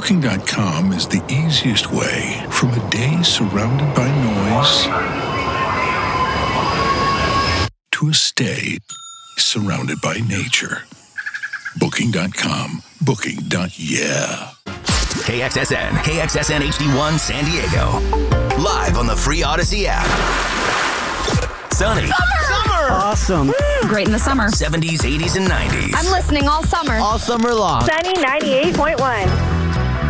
Booking.com is the easiest way from a day surrounded by noise to a stay surrounded by nature. Booking.com. Booking.yeah. KXSN HD1 San Diego. Live on the free Odyssey app. Sunny. Summer! Awesome. Great in the summer. 70s, 80s, and 90s. I'm listening all summer. All summer long. Sunny 98.1.